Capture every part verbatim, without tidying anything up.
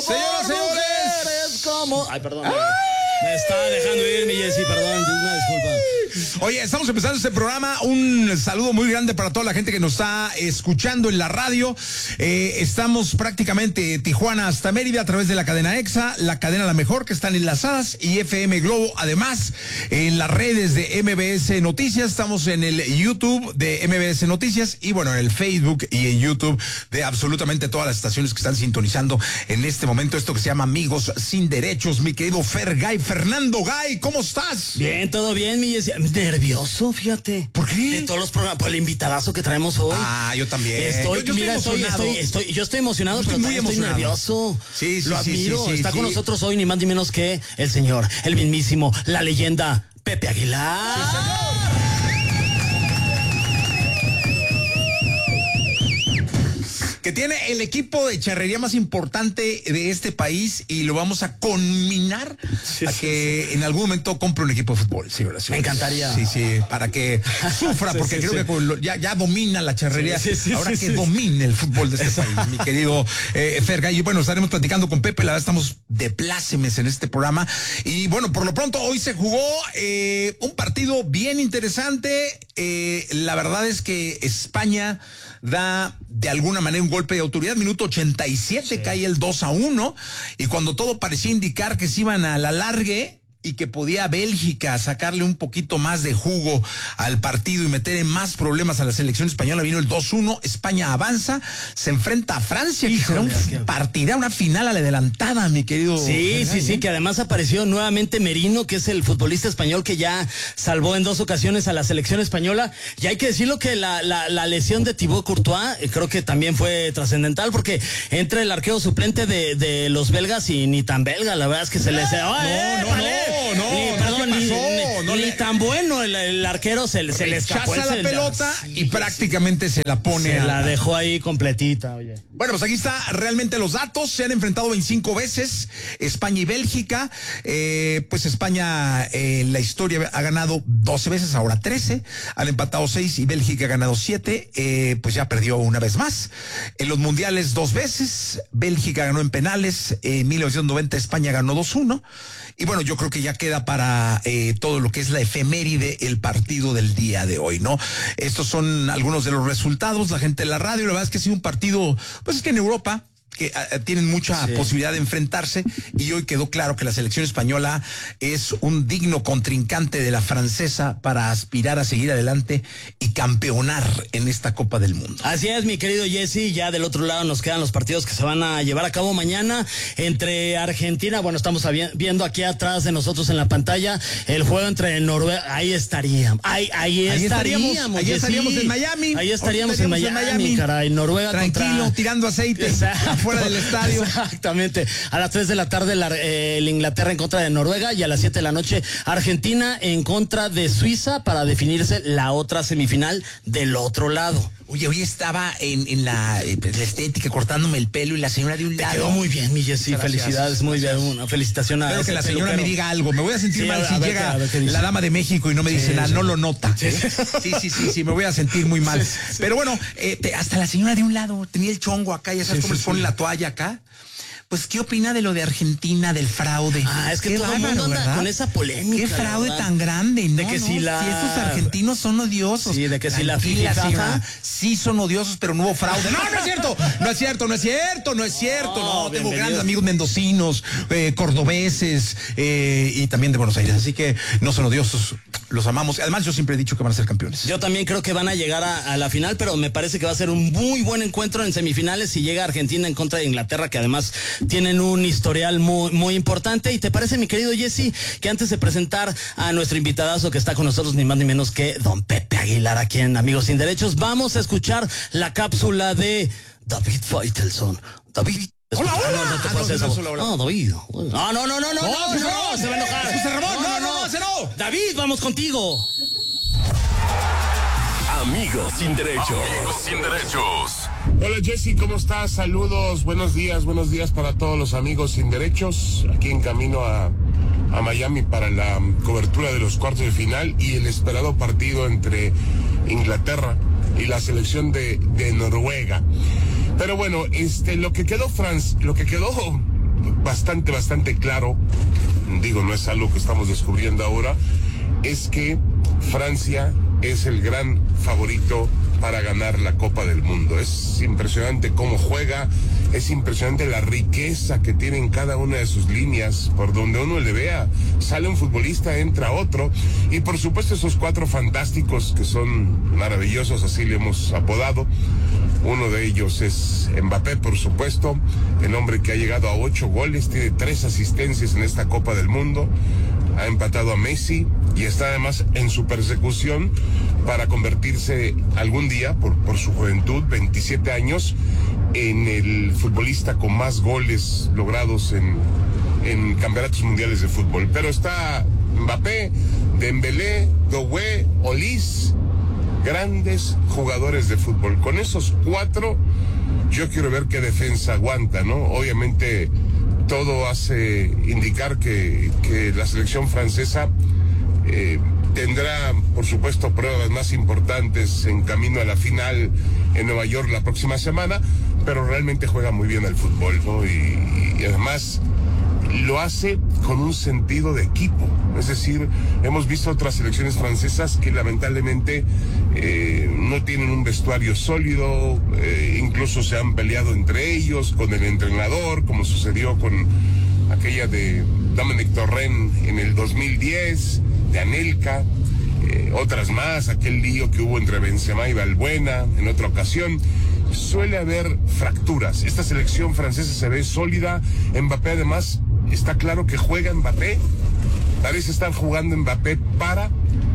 Señoras, señores, como... Ay, perdón. ¡Ay! Me estaba dejando ir, mi Jessy, perdón, una disculpa. Oye, estamos empezando este programa. Un saludo muy grande para toda la gente que nos está escuchando en la radio. Eh, estamos prácticamente Tijuana hasta Mérida a través de la cadena EXA, la cadena La Mejor, que están enlazadas, y F M Globo. Además, en las redes de M B S Noticias, estamos en el YouTube de M B S Noticias y bueno, en el Facebook y en YouTube de absolutamente todas las estaciones que están sintonizando en este momento esto que se llama Amigos Sin Derechos. Mi querido Fer Gay, Fernando Gay, ¿cómo estás? Bien, todo bien, mi Jessy. Nervioso, fíjate. ¿Por qué? De todos los programas, por el invitadazo que traemos hoy. Ah, yo también. Estoy, yo, yo mira, estoy, estoy, estoy, estoy, yo estoy emocionado, estoy pero muy estoy emocionado. nervioso. Sí, sí, Lo admiro. sí, sí, sí, Está sí. con nosotros hoy ni más ni menos que el señor, el mismísimo, la leyenda, Pepe Aguilar. Sí, señor. Que tiene el equipo de charrería más importante de este país y lo vamos a conminar sí, a sí, que sí. en algún momento compre un equipo de fútbol. Sí, sí, me encantaría. Sí, sí, para que sufra, sí, porque sí, creo sí. que con lo, ya, ya domina la charrería. Sí, sí, sí, Ahora sí, que sí. domine el fútbol de este Exacto. país, mi querido eh, Fergay. Y bueno, estaremos platicando con Pepe. La verdad, estamos de plácemes en este programa. Y bueno, por lo pronto, hoy se jugó eh, un partido bien interesante. Eh, la verdad es que España da de alguna manera un golpe de autoridad. Minuto ochenta y siete, sí. Cae el dos a uno, y cuando todo parecía indicar que se iban a la largue y que podía Bélgica sacarle un poquito más de jugo al partido y meter en más problemas a la selección española, vino el dos uno, España avanza, se enfrenta a Francia, que será un partida, una final a la adelantada, mi querido. Sí, sí, sí, que además apareció nuevamente Merino, que es el futbolista español que ya salvó en dos ocasiones a la selección española, y hay que decirlo que la, la, la lesión de Thibaut Courtois eh, creo que también fue trascendental, porque entra el arquero suplente de, de los belgas y ni tan belga, la verdad es que se les... ¡Oh, no, eh, no, vale! no. No, ni, perdón, ¿qué ni, pasó? ni, No ni le... tan bueno el, el arquero se, se le escapó la el, pelota sí, y prácticamente se la pone se a... la dejó ahí completita, oye. Bueno, pues aquí está realmente los datos. Se han enfrentado veinticinco veces España y Bélgica. Eh, pues España eh, en la historia ha ganado doce veces, ahora trece. Han empatado seis y Bélgica ha ganado siete. Eh, pues ya perdió una vez más. En los mundiales dos veces. Bélgica ganó en penales. En mil novecientos noventa España ganó dos uno. Y bueno, yo creo que ya queda para eh, todo lo que es la efeméride el partido del día de hoy, ¿no? Estos son algunos de los resultados. La gente de la radio, la verdad es que ha sido un partido, pues es que en Europa que uh, tienen mucha sí. posibilidad de enfrentarse, y hoy quedó claro que la selección española es un digno contrincante de la francesa para aspirar a seguir adelante y campeonar en esta Copa del Mundo. Así es, mi querido Jessy. Ya del otro lado nos quedan los partidos que se van a llevar a cabo mañana entre Argentina, bueno, estamos viendo aquí atrás de nosotros en la pantalla el juego entre Noruega. Ahí estaríamos, ahí, ahí, ahí estaríamos, estaríamos, ahí estaríamos en Miami. Ahí estaríamos, estaríamos en, Miami, en Miami, caray, Noruega tranquilo, contra... tirando aceite. Exacto. Fuera del estadio. Exactamente. A las tres de la tarde la, eh, el Inglaterra en contra de Noruega, y a las siete de la noche Argentina en contra de Suiza para definirse la otra semifinal del otro lado. Oye, hoy estaba en, en la, eh, la estética cortándome el pelo y la señora de un Te lado. quedó muy bien, mi Jessy. Felicidades, muy bien. Una felicitación a Espero que la señora peluquero. me diga algo. Me voy a sentir sí, mal a si ver, llega ver, la dama de México y no me dice sí, nada, sí. no lo nota. Sí, ¿eh? sí, sí, sí, sí, me voy a sentir muy mal. Sí, sí. Pero bueno, eh, te, hasta la señora de un lado tenía el chongo acá, ya sabes sí, cómo sí, les pone sí. la toalla acá. Pues, ¿qué opina de lo de Argentina, del fraude? Ah, es que Qué todo bárbaro, el mundo anda ¿verdad? con esa polémica. Qué fraude tan grande, ¿no? De que no, si la... Si estos argentinos son odiosos. Sí, de que si la Tranquila, FIFA... hija, sí son odiosos, pero no hubo fraude. No, no es cierto, no es cierto, no es cierto, no es cierto. No, no tengo grandes amigos mendocinos, eh, cordobeses eh, y también de Buenos Aires, así que no son odiosos, los amamos. Además, yo siempre he dicho que van a ser campeones. Yo también creo que van a llegar a, a la final, pero me parece que va a ser un muy buen encuentro en semifinales si llega Argentina en contra de Inglaterra, que además tienen un historial muy, muy importante. ¿Y te parece, mi querido Jessy, que antes de presentar a nuestro invitadazo que está con nosotros, ni más ni menos que don Pepe Aguilar, aquí en Amigos Sin Derechos, vamos a escuchar la cápsula de David Faitelson? David. Hola, hola. No, no, te ah, no, eso. No, no, no, David. No, no, no, no, no, no, no, no, se va a enojar. José Ramón, no, no, no, no, no. David, vamos contigo. Amigos Sin Derechos. Amigos Sin Derechos. Hola Jessy, ¿cómo estás? Saludos, buenos días, buenos días para todos los amigos sin derechos, aquí en camino a, a Miami para la cobertura de los cuartos de final y el esperado partido entre Inglaterra y la selección de, de Noruega. Pero bueno, este, lo que quedó France, lo que quedó bastante, bastante claro, digo, no es algo que estamos descubriendo ahora, es que Francia es el gran favorito para ganar la Copa del Mundo. Es impresionante cómo juega, es impresionante la riqueza que tiene en cada una de sus líneas, por donde uno le vea, sale un futbolista, entra otro, y por supuesto esos cuatro fantásticos que son maravillosos, así le hemos apodado. Uno de ellos es Mbappé, por supuesto, el hombre que ha llegado a ocho goles, tiene tres asistencias en esta Copa del Mundo, ha empatado a Messi y está además en su persecución para convertirse algún día, por, por su juventud, veintisiete años, en el futbolista con más goles logrados en, en campeonatos mundiales de fútbol. Pero está Mbappé, Dembélé, Doué, Olise, grandes jugadores de fútbol. Con esos cuatro, yo quiero ver qué defensa aguanta, ¿no? Obviamente, todo hace indicar que, que la selección francesa eh, tendrá, por supuesto, pruebas más importantes en camino a la final en Nueva York la próxima semana, pero realmente juega muy bien al fútbol, ¿no? Y, y además lo hace con un sentido de equipo. Es decir, hemos visto otras selecciones francesas que lamentablemente eh, no tienen un vestuario sólido, eh, incluso se han peleado entre ellos, con el entrenador, como sucedió con aquella de Dominic Torrent en el dos mil diez, de Anelka, eh, otras más, aquel lío que hubo entre Benzema y Valbuena en otra ocasión. Suele haber fracturas. Esta selección francesa se ve sólida. Mbappé además, está claro que juega Mbappé, parece estar jugando Mbappé para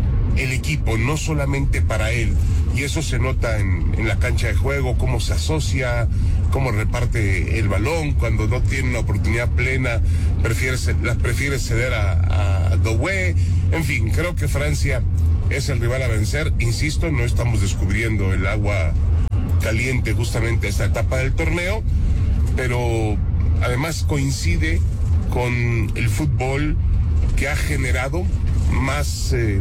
el equipo, no solamente para él, y eso se nota en, en la cancha de juego, cómo se asocia, cómo reparte el balón, cuando no tiene una oportunidad plena, prefiere, la prefiere ceder a, a Doué. En fin, creo que Francia es el rival a vencer. Insisto, no estamos descubriendo el agua caliente justamente esta etapa del torneo, pero además coincide con el fútbol que ha generado más eh,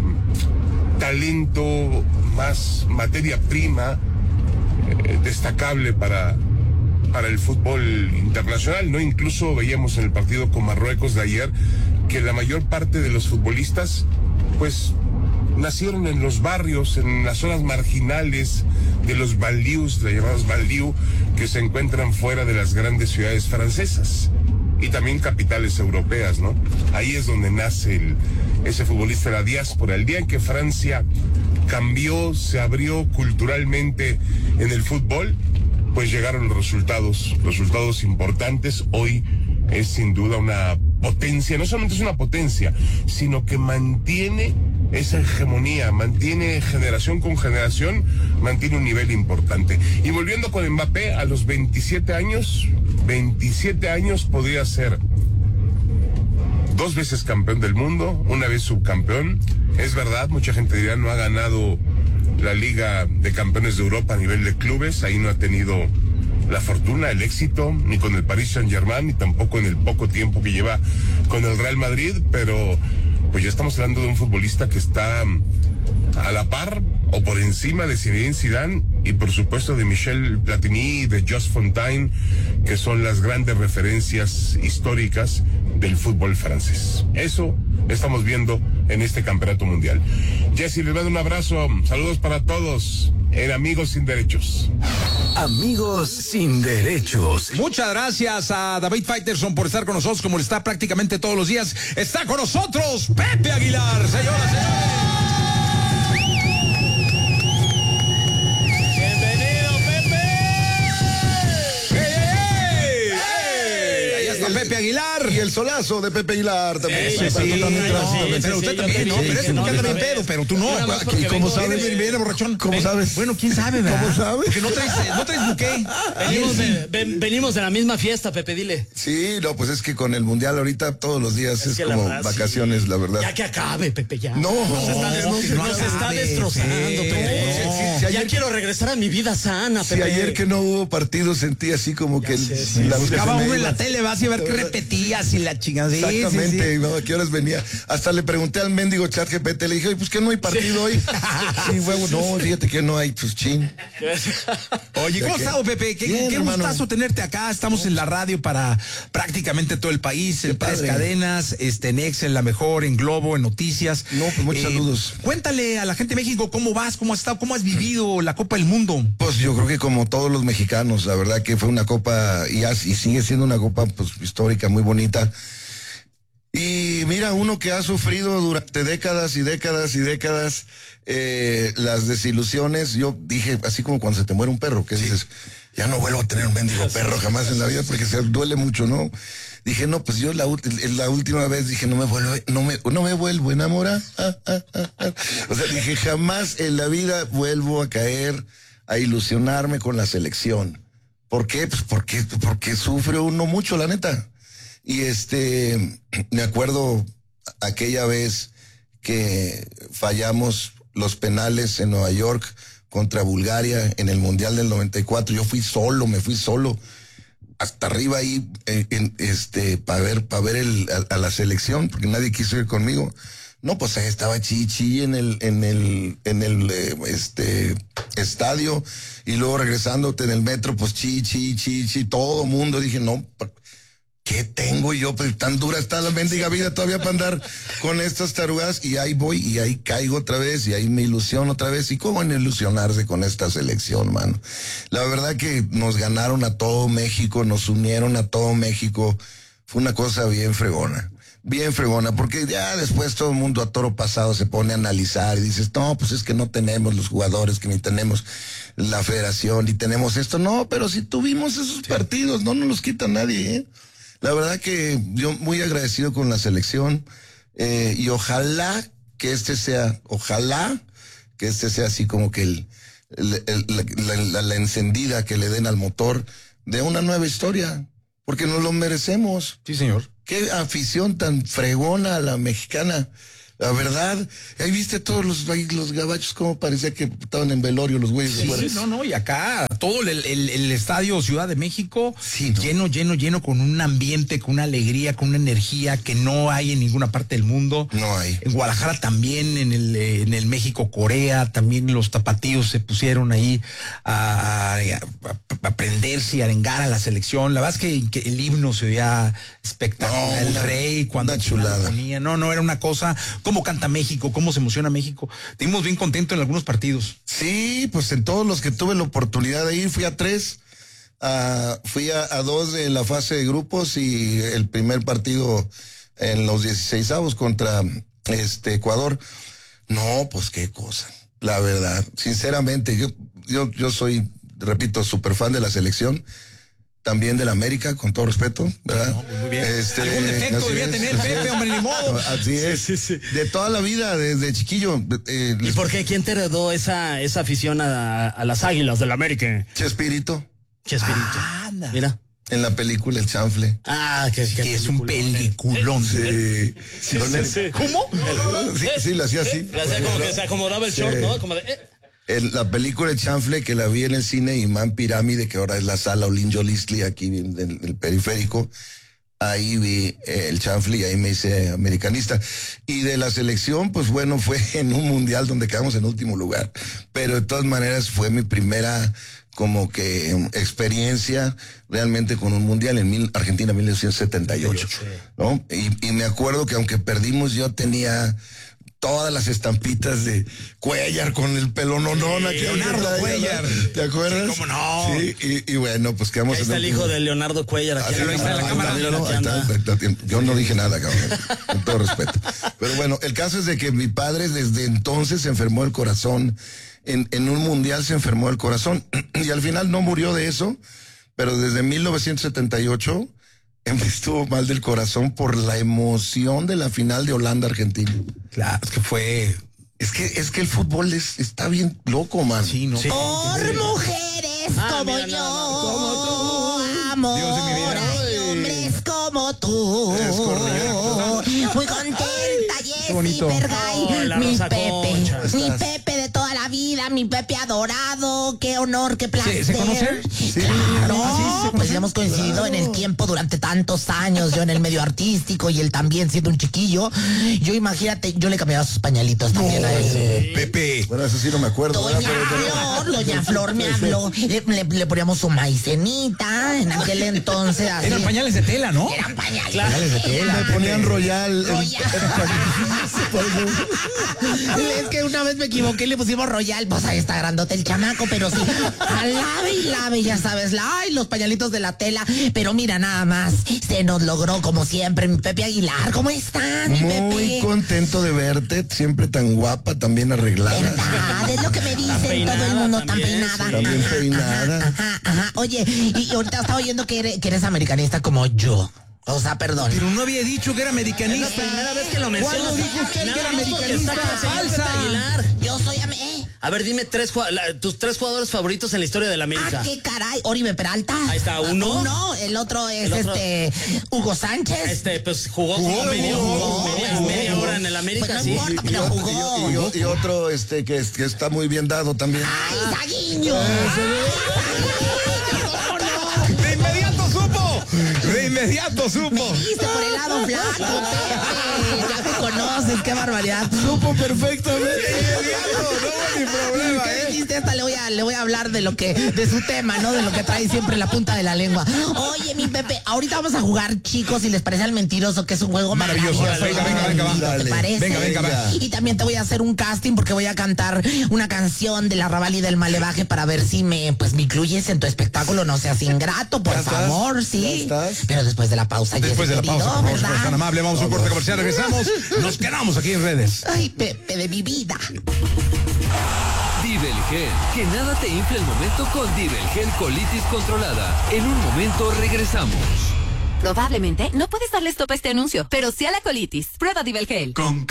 talento, más materia prima eh, destacable para, para el fútbol internacional, ¿no? Incluso veíamos en el partido con Marruecos de ayer que la mayor parte de los futbolistas, pues, nacieron en los barrios, en las zonas marginales de los banlieues, los llamados banlieues, que se encuentran fuera de las grandes ciudades francesas y también capitales europeas, ¿no? Ahí es donde nace el, ese futbolista de la diáspora. El día en que Francia cambió, se abrió culturalmente en el fútbol, pues llegaron los resultados, resultados importantes. Hoy es sin duda una potencia, no solamente es una potencia, sino que mantiene esa hegemonía, mantiene generación con generación, mantiene un nivel importante. Y volviendo con Mbappé, a los veintisiete años, veintisiete años podría ser dos veces campeón del mundo, una vez subcampeón. Es verdad, mucha gente dirá, no ha ganado la Liga de Campeones de Europa a nivel de clubes, ahí no ha tenido la fortuna, el éxito, ni con el Paris Saint-Germain, ni tampoco en el poco tiempo que lleva con el Real Madrid, pero pues ya estamos hablando de un futbolista que está a la par o por encima de Zinedine Zidane y por supuesto de Michel Platini y de Just Fontaine, que son las grandes referencias históricas del fútbol francés. Eso estamos viendo en este campeonato mundial. Jesse, les mando un abrazo, saludos para todos en Amigos Sin Derechos. Amigos Sin Derechos. Muchas gracias a David Faitelson por estar con nosotros, como lo está prácticamente todos los días. Está con nosotros Pepe Aguilar, señoras, señores. Pepe Aguilar. Y el solazo de Pepe Aguilar también. Eso, sí, sí, también no, pero usted también, ¿no? Pero ese porque anda bien pedo, pero tú no. ¿Cómo sabes? Viene, viene borrachón. ¿Cómo sabes? Bueno, quién sabe, ¿verdad? ¿Cómo sabes? Porque no traes, no traes buqué. Venimos de, ven, venimos de la misma fiesta, Pepe, dile. Sí, no, pues es que con el mundial ahorita todos los días es, es como verdad, vacaciones, sí. la verdad. Ya que acabe, Pepe, ya. No, nos está, des, no, nos no está acabe, destrozando, sí, Pepe. no. Si, si ya ayer, quiero regresar a mi vida sana, Pepe. Si ayer que no hubo partido sentí así como Ya que sé, el, sí. la vida Buscaba se me uno en iba. la tele, vas a ver que repetías y la chingada. Sí, Exactamente, sí, sí. ¿no? ¿A qué horas venía? Hasta le pregunté al mendigo chat G P T, le dije, oye, pues que no hay partido hoy. Sí, huevo, no, fíjate que no hay, pues chin. Oye, ¿cómo has estado, Pepe? Qué, Bien, qué hermano. gustazo tenerte acá. Estamos en la radio para prácticamente todo el país, en tres padre. cadenas, este, en Excel, La Mejor, en Globo, en Noticias. No, pues muchos saludos. Cuéntale a la gente de México cómo vas, cómo has estado, cómo has vivido la Copa del Mundo. Pues yo creo que como todos los mexicanos, la verdad que fue una copa y, as- y sigue siendo una copa pues histórica, muy bonita. Y mira, uno que ha sufrido durante décadas y décadas y décadas eh, las desilusiones, yo dije, así como cuando se te muere un perro, que dices, ya no vuelvo a tener un mendigo perro jamás en la vida porque se duele mucho, ¿no? Dije, no, pues yo la, ulti- la última vez dije, no me vuelvo, no me, no me vuelvo a enamorar. Ah, ah, ah, ah. O sea, dije, jamás en la vida vuelvo a caer a ilusionarme con la selección. ¿Por qué? Pues porque, porque sufre uno mucho, la neta. Y este, me acuerdo aquella vez que fallamos los penales en Nueva York contra Bulgaria en el Mundial del noventa y cuatro. Yo fui solo, me fui solo hasta arriba ahí, en, en, este, para ver, para ver el, a, a la selección, porque nadie quiso ir conmigo. No, pues ahí estaba Chichi en el, en el, en el, eh, este, estadio, y luego regresándote en el metro, pues Chichi, Chichi, todo mundo. Dije, no, ¿qué tengo yo? Pues tan dura está la mendiga vida todavía para andar con estas tarugas, y ahí voy, y ahí caigo otra vez, y ahí me ilusiono otra vez. ¿Y cómo en ilusionarse con esta selección, mano? La verdad que nos ganaron a todo México, nos unieron a todo México. Fue una cosa bien fregona. Bien fregona, porque ya después todo el mundo a toro pasado se pone a analizar y dices, no, pues es que no tenemos los jugadores, que ni tenemos la federación, ni tenemos esto. No, pero si tuvimos esos partidos, no nos los quita nadie, ¿eh? La verdad que yo muy agradecido con la selección, eh, y ojalá que este sea, ojalá que este sea así como que el, el- el- la, la- la- la encendida que le den al motor de una nueva historia, porque nos lo merecemos. Sí, señor. Qué afición tan fregona a la mexicana. La verdad, ahí viste todos los, ahí los gabachos como parecía que estaban en velorio los güeyes. Sí, Bueno, no, no, y acá todo el, el- el estadio Ciudad de México Sí, ¿no? lleno, lleno, lleno, con un ambiente, con una alegría, con una energía que no hay en ninguna parte del mundo. No hay. En Guadalajara también, en el, eh, en el México-Corea, también los tapatíos se pusieron ahí a, a, a- a prenderse y arengar a la selección. La verdad es que, que el himno se veía espectacular. No, el una- rey, cuando una chulada. ponía. No, no, era una cosa. Cómo canta México, cómo se emociona México. Estuvimos bien contentos en algunos partidos. Sí, pues en todos los que tuve la oportunidad de ir, fui a tres. Ah, fui a, a dos de la fase de grupos, y el primer partido en los dieciseisavos contra este Ecuador. No, pues qué cosa. La verdad, sinceramente, yo, yo, yo soy, repito, súper fan de la selección. También de la América, con todo respeto, ¿verdad? Muy bien. Este, Algún defecto así debía es, tener así Pepe, es. hombre, ni modo. Así es. De toda la vida, desde chiquillo. Eh, ¿Y por qué? ¿Quién te heredó esa, esa afición a, a las Águilas del América? Chespirito, Chespirito. Anda. Mira. en la película El Chanfle. Ah, que, Que es un peliculón. Sí. Con él- sí. ¿Cómo? Sí, sí, lo hacía así. Le hacía como que se acomodaba el short, ¿no? Como de, eh. En la película El Chanfle, que la vi en el cine Imán Pirámide, que ahora es la sala Olin Yolisli aquí en el, el periférico, ahí vi eh, El Chanfle y ahí me hice americanista. Y de la selección, pues bueno, fue en un mundial donde quedamos en último lugar. Pero de todas maneras fue mi primera como que em, experiencia realmente con un mundial en mil, Argentina mil novecientos setenta y ocho, ¿no? Y, y me acuerdo que aunque perdimos, yo tenía todas las estampitas de Cuellar con el pelo nonona. Sí, que Leonardo ¿verdad? Cuellar. ¿Te acuerdas? Sí, cómo no. Sí, y, y bueno, pues quedamos Ahí en está el hijo de Leonardo Cuellar. Aquí Ah, en sí, la está en la ahí cámara. está, míralo, Aquí ahí está, anda. está bien. Yo no dije nada, cabrón, con todo respeto. Pero bueno, el caso es de que mi padre desde entonces se enfermó el corazón. En, en un mundial se enfermó el corazón y al final no murió de eso, pero desde mil novecientos setenta y ocho estuvo mal del corazón por la emoción de la final de Holanda-Argentina. Claro, es que fue. Es que, es que el fútbol es, está bien loco, man. Sí, ¿no? Por mujeres Ah, como mira, yo, no, amor, Dios de mi vida. hay hombres como tú. Es correcto. Muy contenta, Jessy bonito. Pergay, Oh, la mi Rosa Pepe, Concha. mi Estás- Pepe de toda la vida. vida, mi Pepe adorado. Qué honor, qué placer. ¿Se, ¿se conocen? Sí. Claro, Ah, sí, se pues conocen. hemos coincidido Claro. en el tiempo durante tantos años, yo en el medio artístico y él también siendo un chiquillo. Yo imagínate, yo le cambiaba sus pañalitos también a él. Pepe. Bueno, eso sí no me acuerdo. ¿verdad? Doña Pero- pero- Flor, Doña Flor me habló, le, le- le poníamos su maicenita en aquel entonces. Así. Eran pañales de tela, ¿no? Eran pañales. Pañales de tela. Me ponían Royal. Royal. Es que una vez me equivoqué y le pusimos Royal, pues ahí está grandote el chamaco, pero sí, a lave y lave, ya sabes, la, ay, los pañalitos de la tela, pero mira nada más, se nos logró como siempre, mi Pepe Aguilar, ¿cómo están, mi Muy Pepe? contento de verte, siempre tan guapa, tan bien arreglada. ¿Verdad? Es lo que me dicen peinada todo el mundo, tan también, peinada. sí. También Ajá, peinada. Ajá, ajá, ajá. Oye, y ahorita estaba oyendo que eres, que eres americanista como yo. O sea, perdón. Pero no había dicho que era americanista. Es la primera vez que lo mencionas. ¿Cuándo dijo usted que era Nada más porque americanista? está con el señor Falsa. Pepe Aguilar. Yo soy... am- ¿eh? A ver, dime tres jua- la- tus tres jugadores favoritos en la historia de la América. Ah, qué caray. Oribe Peralta. Ahí está, uno. Uno. El otro es El otro. este Hugo Sánchez. Este, pues jugó, Jugó, como media, jugó, media- jugó, media jugó. hora en el América, Pues no sí. importa, Y, pero o- jugó. y- y- y otro este que, es- que está muy bien dado también. ¡Ay, Saguiño! De inmediato supo. De inmediato supo. Viste por el lado flaco, Pepe. Ya me conoces, qué barbaridad. Supo perfectamente. De inmediato, no hubo ni problema, ¿Qué ¿eh? dijiste? Esta le voy a, le voy a hablar de lo que, de su tema, ¿no? De lo que trae siempre en la punta de la lengua. Oye, mi Pepe, ahorita vamos a jugar, chicos, si les parece al mentiroso, que es un juego Maravilloso. maravilloso. Venga, venga, venga, va. ¿Te Dale. parece? Venga, venga, va. Y también te voy a hacer un casting porque voy a cantar una canción del Arrabal y del Malevaje para ver si me, pues, me incluyes en tu espectáculo. No seas ingrato, por ¿Ya estás? favor, ¿Ya sí. estás? Pero después de la pausa, Después de la Jessy, pausa, por querido, favor, si fueras tan ¿verdad? amable, vamos a un corte comercial, regresamos. Nos quedamos aquí en redes. Ay, Pepe de mi vida. Divel Gel. Que nada te infle el momento con Divel Gel Colitis Controlada. En un momento regresamos. Probablemente no puedes darle stop a este anuncio, pero sí a la colitis. Prueba Divel Gel.